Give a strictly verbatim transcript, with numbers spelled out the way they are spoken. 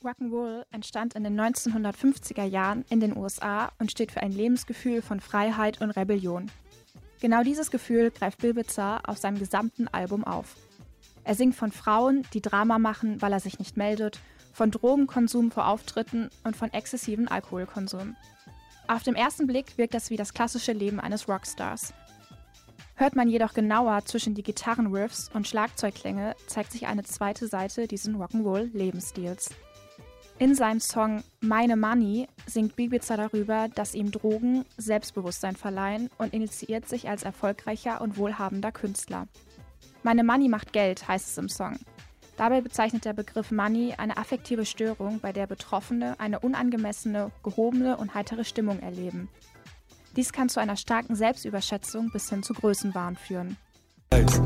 Rock'n'Roll entstand in den neunzehnhundertfünfziger Jahren in den U S A und steht für ein Lebensgefühl von Freiheit und Rebellion. Genau dieses Gefühl greift Bill Bitzer auf seinem gesamten Album auf. Er singt von Frauen, die Drama machen, weil er sich nicht meldet, von Drogenkonsum vor Auftritten und von exzessiven Alkoholkonsum. Auf den ersten Blick wirkt das wie das klassische Leben eines Rockstars. Hört man jedoch genauer zwischen die Gitarrenriffs und Schlagzeugklänge, zeigt sich eine zweite Seite dieses Rock'n'Roll-Lebensstils. In seinem Song Meine Money singt Bill Bitzer darüber, dass ihm Drogen Selbstbewusstsein verleihen und initiiert sich als erfolgreicher und wohlhabender Künstler. Meine Money macht Geld, heißt es im Song. Dabei bezeichnet der Begriff Money eine affektive Störung, bei der Betroffene eine unangemessene, gehobene und heitere Stimmung erleben. Dies kann zu einer starken Selbstüberschätzung bis hin zu Größenwahn führen.